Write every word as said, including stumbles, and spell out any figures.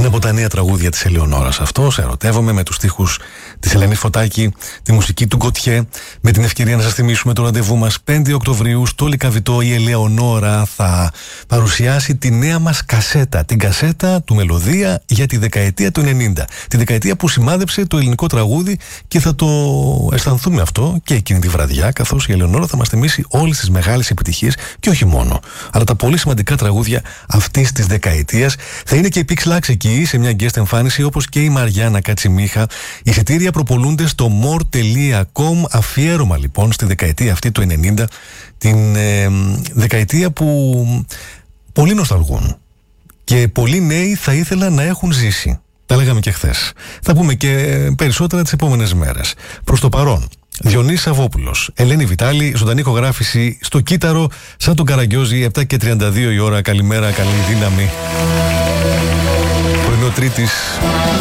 από τα νέα τραγούδια της Ελεονόρας αυτός, Ερωτεύομαι, με τους στίχους της Ελένης Φωτάκη, τη μουσική του Γκοτιέ. Με την ευκαιρία να σας θυμίσουμε το ραντεβού μας πέντε Οκτωβρίου στο Λυκαβητό. Η Ελεονόρα θα παρουσιάσει τη νέα μας κασέτα, την κασέτα του Μελωδία για τη δεκαετία του ενενήντα. Τη δεκαετία που σημάδεψε το ελληνικό τραγούδι, και θα το αισθανθούμε αυτό και εκείνη τη βραδιά, καθώς η Ελεονόρα θα μας θυμίσει όλες τις μεγάλες επιτυχίες, και όχι μόνο, αλλά τα πολύ σημαντικά τραγούδια αυτής της δεκαετίας. Θα είναι και η Pixlax εκεί σε μια guest εμφάνιση, όπως και η Μαριάννα Κατσιμίχα. Οι εισιτήρια προπολούνται στο more τελεία com. Αφιέρωμα λοιπόν στη δεκαετία αυτή του ενενήντα, την ε, δεκαετία που πολλοί νοσταλγούν και πολλοί νέοι θα ήθελαν να έχουν ζήσει. Τα λέγαμε και χθες. Θα πούμε και περισσότερα τις επόμενες μέρες. Προς το παρόν, Διονύσης Σαββόπουλος, Ελένη Βιτάλη, ζωντανή ηχογράφηση στο κύτταρο, σαν τον Καραγκιόζη, επτά και τριάντα δύο η ώρα. Καλημέρα, καλή δύναμη. Πρωινό Τρίτης.